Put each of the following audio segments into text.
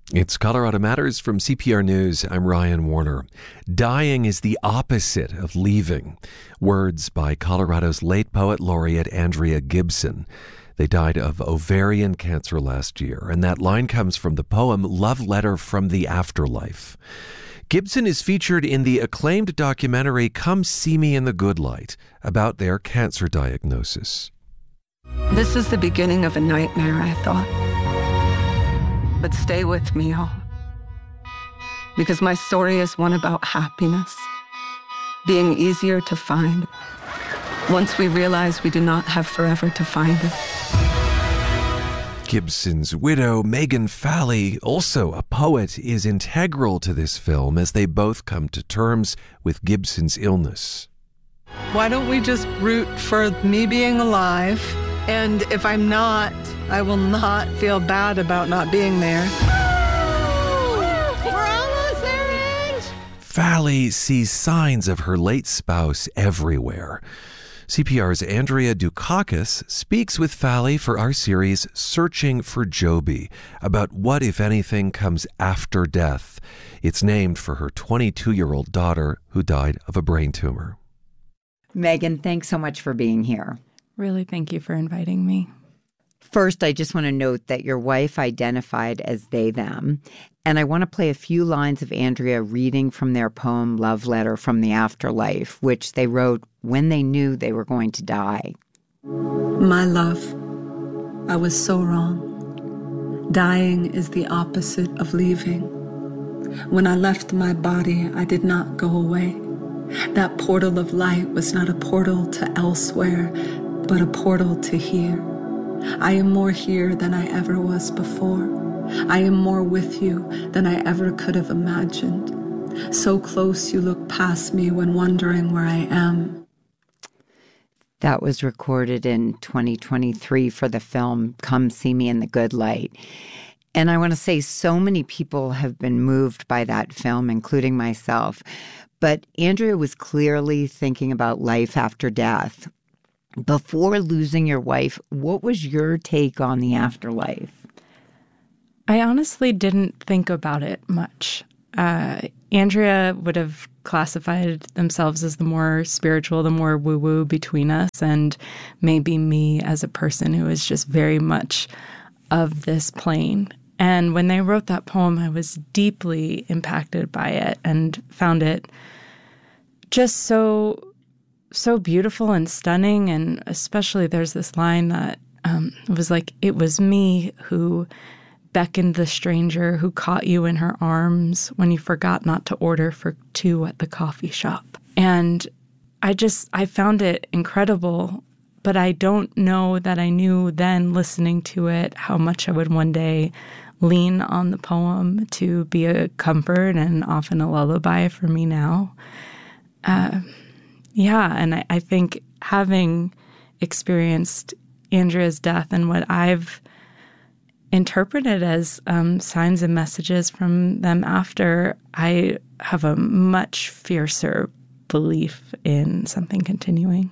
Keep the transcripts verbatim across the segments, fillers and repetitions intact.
It's Colorado Matters from C P R News. I'm Ryan Warner. Dying is the opposite of leaving. Words by Colorado's late poet laureate Andrea Gibson. They died of ovarian cancer last year, and that line comes from the poem Love Letter from the Afterlife. Gibson is featured in the acclaimed documentary Come See Me in the Good Light about their cancer diagnosis. This is the beginning of a nightmare, I thought. But stay with me, all. Because my story is one about happiness, being easier to find once we realize we do not have forever to find it. Gibson's widow, Megan Fally, also a poet, is integral to this film as they both come to terms with Gibson's illness. Why don't we just root for me being alive? And if I'm not, I will not feel bad about not being there. We're almost there, Ange! Fally sees signs of her late spouse everywhere. C P R's Andrea Dukakis speaks with Fally for our series Searching for Joby, about what, if anything, comes after death. It's named for her twenty-two-year-old daughter who died of a brain tumor. Megan, thanks so much for being here. Really, thank you for inviting me. First, I just want to note that your wife identified as they, them. And I want to play a few lines of Andrea reading from their poem, Love Letter from the Afterlife, which they wrote when they knew they were going to die. My love, I was so wrong. Dying is the opposite of leaving. When I left my body, I did not go away. That portal of light was not a portal to elsewhere, but a portal to here. I am more here than I ever was before. I am more with you than I ever could have imagined. So close you look past me when wondering where I am. That was recorded in twenty twenty-three for the film Come See Me in the Good Light. And I want to say so many people have been moved by that film, including myself. But Andrea was clearly thinking about life after death. Before losing your wife, what was your take on the afterlife? I honestly didn't think about it much. Uh, Andrea would have classified themselves as the more spiritual, the more woo-woo between us, and maybe me as a person who is just very much of this plane. And when they wrote that poem, I was deeply impacted by it and found it just so so beautiful and stunning. And especially there's this line that um, was like, it was me who beckoned the stranger who caught you in her arms when you forgot not to order for two at the coffee shop. And I just, I found it incredible, but I don't know that I knew then listening to it how much I would one day lean on the poem to be a comfort and often a lullaby for me now. Uh, yeah, and I, I think having experienced Andrea's death and what I've interpreted as um, signs and messages from them after, I have a much fiercer belief in something continuing.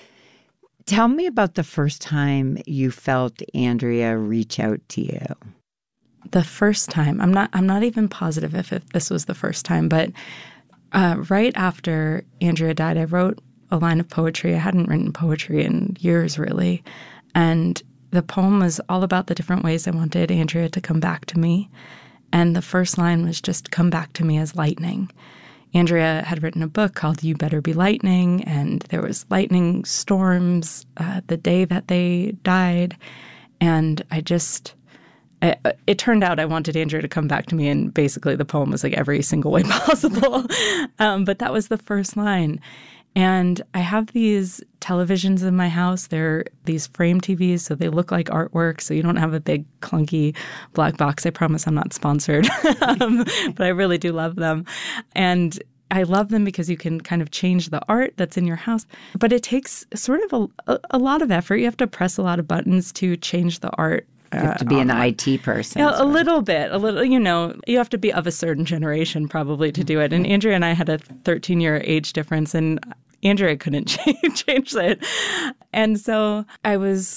Tell me about the first time you felt Andrea reach out to you. The first time, I'm not I'm not even positive if, if this was the first time, but uh, right after Andrea died, I wrote a line of poetry. I hadn't written poetry in years, really. And the poem was all about the different ways I wanted Andrea to come back to me. And the first line was just, come back to me as lightning. Andrea had written a book called You Better Be Lightning, and there was lightning storms uh, the day that they died. And I just... It, it turned out I wanted Andrea to come back to me, and basically the poem was like every single way possible. um, but that was the first line. And I have these televisions in my house. They're these frame T Vs, so they look like artwork, so you don't have a big, clunky black box. I promise I'm not sponsored, um, but I really do love them. And I love them because you can kind of change the art that's in your house. But it takes sort of a, a, a lot of effort. You have to press a lot of buttons to change the art. You have to be uh, an I T person. Yeah, a little bit. A little, you know, you have to be of a certain generation probably to do it. And Andrea and I had a thirteen-year age difference, and Andrea couldn't change, change it. And so I was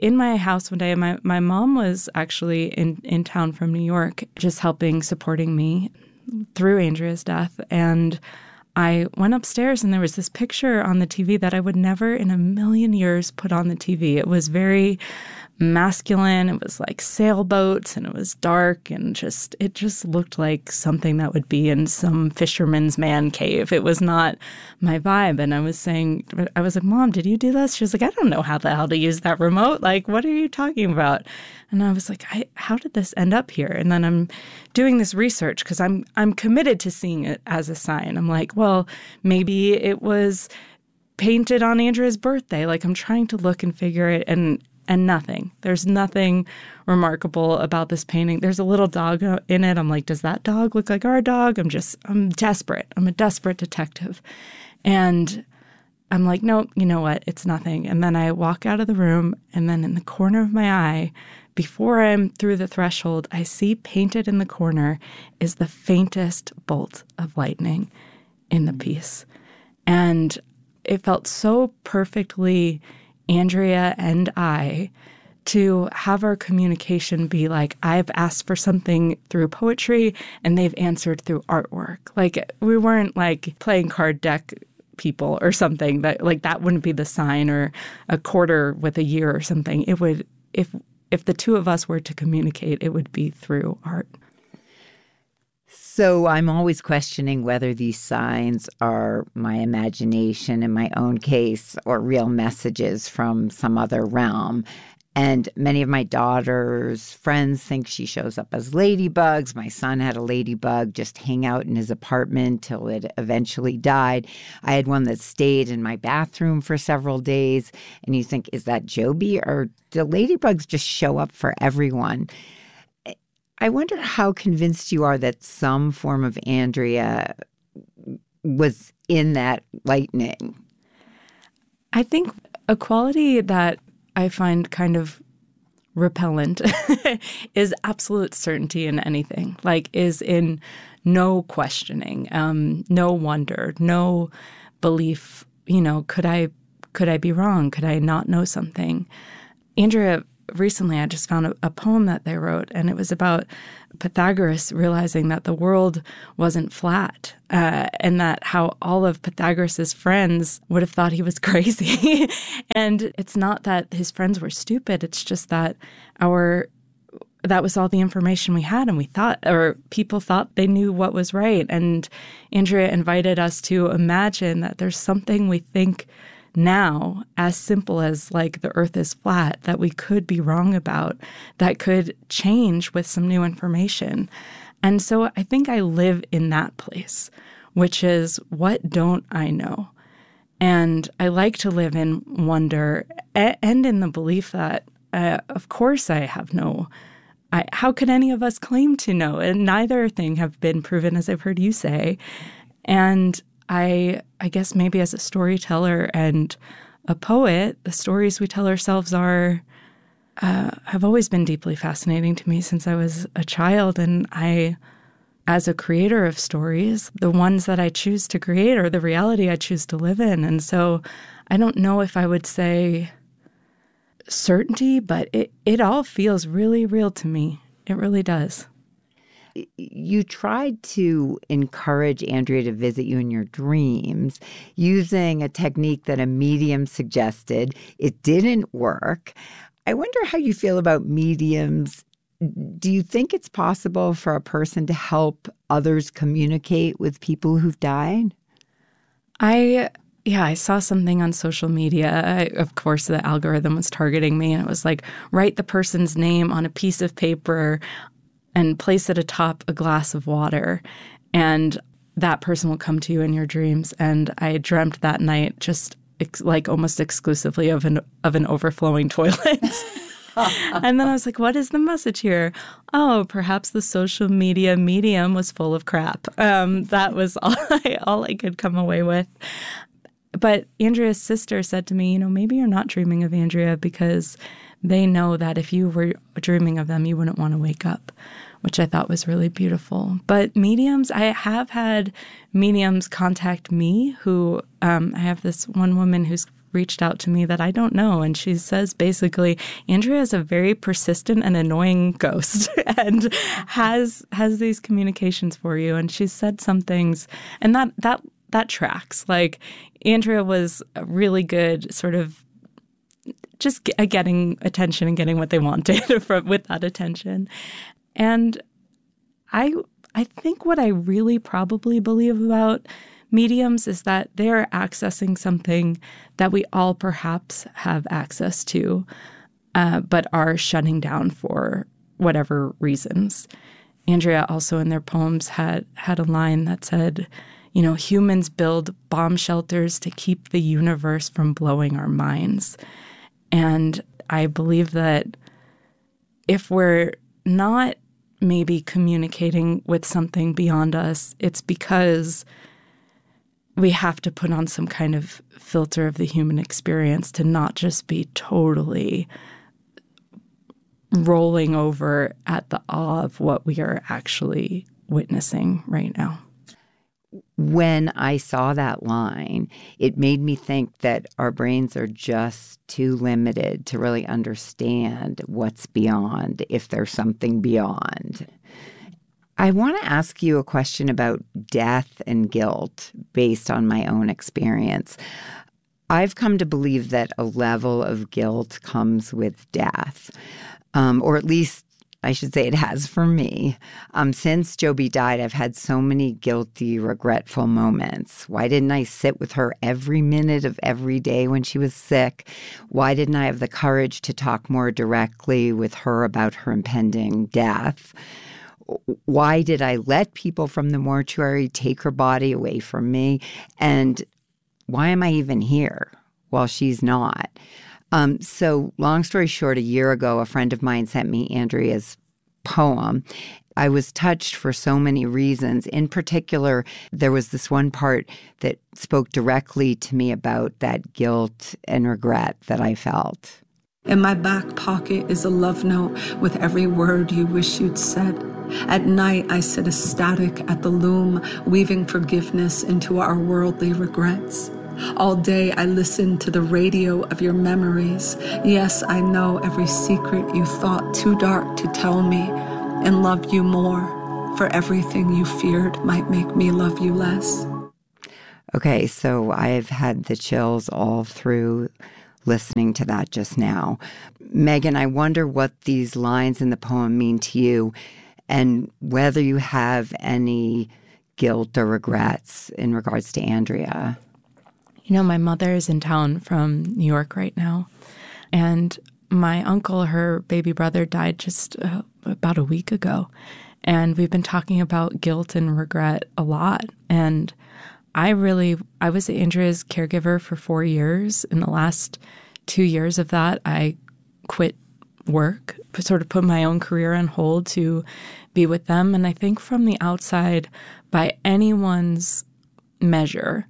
in my house one day, my, my mom was actually in, in town from New York, just helping, supporting me through Andrea's death. And I went upstairs and there was this picture on the T V that I would never in a million years put on the T V. It was very masculine. It was like sailboats and it was dark and just, it just looked like something that would be in some fisherman's man cave. It was not my vibe. And I was saying, I was like, Mom, did you do this? She was like, I don't know how the hell to use that remote. Like, what are you talking about? And I was like, I, how did this end up here? And then I'm doing this research because I'm I'm committed to seeing it as a sign. I'm like, well, maybe it was painted on Andrea's birthday. Like, I'm trying to look and figure it, and and nothing. There's nothing remarkable about this painting. There's a little dog in it. I'm like, does that dog look like our dog? I'm just, I'm desperate. I'm a desperate detective. And I'm like, no, you know what? It's nothing. And then I walk out of the room, and then in the corner of my eye, before I'm through the threshold, I see painted in the corner is the faintest bolt of lightning in the piece. And it felt so perfectly Andrea and I to have our communication be like, I've asked for something through poetry and they've answered through artwork. Like, we weren't like playing card deck people or something that like that wouldn't be the sign, or a quarter with a year or something. It would, if if the two of us were to communicate, it would be through art. So I'm always questioning whether these signs are my imagination in my own case or real messages from some other realm. And many of my daughter's friends think she shows up as ladybugs. My son had a ladybug just hang out in his apartment till it eventually died. I had one that stayed in my bathroom for several days. And you think, is that Joby, or do ladybugs just show up for everyone? I wonder how convinced you are that some form of Andrea was in that lightning. I think a quality that I find kind of repellent is absolute certainty in anything, like is in no questioning, um, no wonder, no belief, you know, could I, could I be wrong? Could I not know something? Andrea, recently I just found a, a poem that they wrote, and it was about Pythagoras realizing that the world wasn't flat, uh, and that how all of Pythagoras's friends would have thought he was crazy. And it's not that his friends were stupid. It's just that our that was all the information we had, and we thought, or people thought they knew what was right. And Andrea invited us to imagine that there's something we think now, as simple as like the earth is flat, that we could be wrong about, that could change with some new information. And so I think I live in that place, which is, what don't I know? And I like to live in wonder and in the belief that, uh, of course, I have no, I, how could any of us claim to know? And neither thing have been proven, as I've heard you say. And I I guess maybe as a storyteller and a poet, the stories we tell ourselves are uh, have always been deeply fascinating to me since I was a child. And I, as a creator of stories, the ones that I choose to create are the reality I choose to live in. And so I don't know if I would say certainty, but it, it all feels really real to me. It really does. You tried to encourage Andrea to visit you in your dreams using a technique that a medium suggested. It didn't work. I wonder how you feel about mediums. Do you think it's possible for a person to help others communicate with people who've died? I Yeah, I saw something on social media. I, of course, the algorithm was targeting me, and it was like, write the person's name on a piece of paper and place it atop a glass of water, and that person will come to you in your dreams. And I dreamt that night just ex- like almost exclusively of an of an overflowing toilet. And then I was like, what is the message here? Oh, perhaps the social media medium was full of crap. Um, that was all I, all I could come away with. But Andrea's sister said to me, you know, maybe you're not dreaming of Andrea because they know that if you were dreaming of them, you wouldn't want to wake up, which I thought was really beautiful. But mediums, I have had mediums contact me who, um, I have this one woman who's reached out to me that I don't know. And she says basically, Andrea is a very persistent and annoying ghost and has has these communications for you. And she said some things, and that that that tracks. Like, Andrea was a really good sort of just get, getting attention and getting what they wanted from, with that attention. And I I think what I really probably believe about mediums is that they're accessing something that we all perhaps have access to, uh, but are shutting down for whatever reasons. Andrea also in their poems had had a line that said, you know, humans build bomb shelters to keep the universe from blowing our minds. And I believe that if we're not maybe communicating with something beyond us, it's because we have to put on some kind of filter of the human experience to not just be totally rolling over at the awe of what we are actually witnessing right now. When I saw that line, it made me think that our brains are just too limited to really understand what's beyond, if there's something beyond. I want to ask you a question about death and guilt based on my own experience. I've come to believe that a level of guilt comes with death, um, or at least I should say it has for me. Um, since Joby died, I've had so many guilty, regretful moments. Why didn't I sit with her every minute of every day when she was sick? Why didn't I have the courage to talk more directly with her about her impending death? Why did I let people from the mortuary take her body away from me? And why am I even here while she's not? Um, so long story short, a year ago, a friend of mine sent me Andrea's poem. I was touched for so many reasons. In particular, there was this one part that spoke directly to me about that guilt and regret that I felt. In my back pocket is a love note with every word you wish you'd said. At night, I sit ecstatic at the loom, weaving forgiveness into our worldly regrets. All day, I listen to the radio of your memories. Yes, I know every secret you thought too dark to tell me, and love you more, for everything you feared might make me love you less. Okay, so I've had the chills all through listening to that just now. Megan, I wonder what these lines in the poem mean to you, and whether you have any guilt or regrets in regards to Andrea. You know, my mother is in town from New York right now, and my uncle, her baby brother, died just uh, about a week ago, and we've been talking about guilt and regret a lot. And I really, I was Andrea's caregiver for four years. In the last two years of that, I quit work, sort of put my own career on hold to be with them. And I think from the outside, by anyone's measure,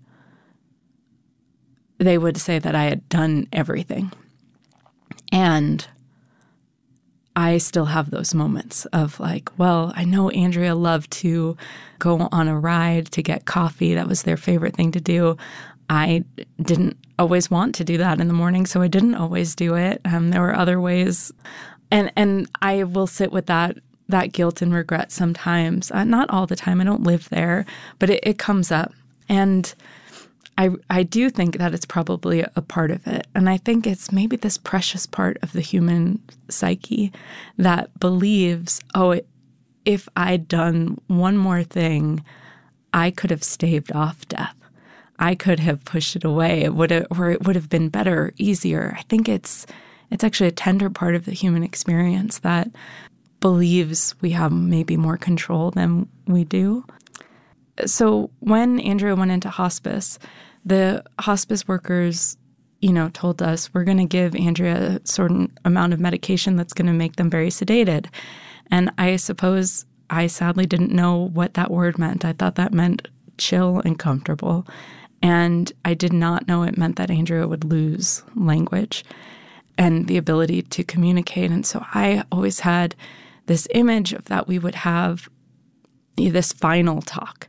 they would say that I had done everything. And I still have those moments of like, well, I know Andrea loved to go on a ride to get coffee. That was their favorite thing to do. I didn't always want to do that in the morning, so I didn't always do it. Um, there were other ways. And and I will sit with that that guilt and regret sometimes. Uh, not all the time. I don't live there, but it, it comes up. And I, I do think that it's probably a part of it. And I think it's maybe this precious part of the human psyche that believes, oh, if I'd done one more thing, I could have staved off death. I could have pushed it away. It would have, or it would have been better, easier. I think it's it's actually a tender part of the human experience that believes we have maybe more control than we do. So when Andrea went into hospice, the hospice workers, you know, told us, we're going to give Andrea a certain amount of medication that's going to make them very sedated. And I suppose I sadly didn't know what that word meant. I thought that meant chill and comfortable. And I did not know it meant that Andrea would lose language and the ability to communicate. And so I always had this image of that we would have this final talk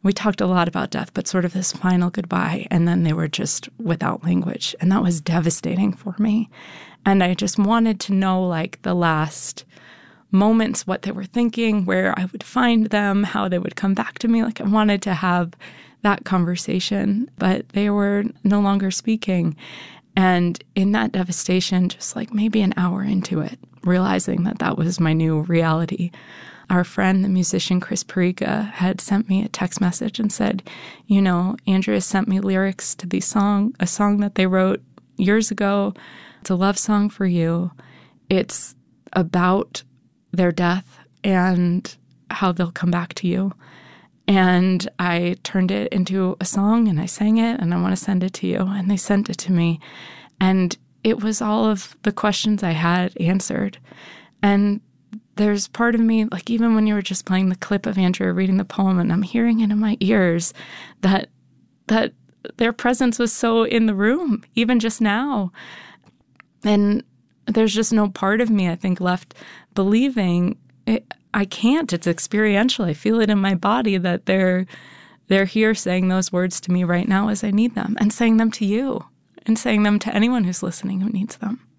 We talked a lot about death, but sort of this final goodbye. And then they were just without language. And that was devastating for me. And I just wanted to know, like, the last moments, what they were thinking, where I would find them, how they would come back to me. Like, I wanted to have that conversation, but they were no longer speaking. And in that devastation, just like maybe an hour into it, realizing that that was my new reality, our friend, the musician Chris Perica, had sent me a text message and said, you know, Andrea sent me lyrics to the song, a song that they wrote years ago. It's a love song for you. It's about their death and how they'll come back to you. And I turned it into a song and I sang it and I want to send it to you. And they sent it to me. And it was all of the questions I had answered. And there's part of me, like even when you were just playing the clip of Andrea reading the poem and I'm hearing it in my ears, that that their presence was so in the room, even just now. And there's just no part of me, I think, left believing it. I can't. It's experiential. I feel it in my body that they're they're here saying those words to me right now as I need them, and saying them to you, and saying them to anyone who's listening who needs them.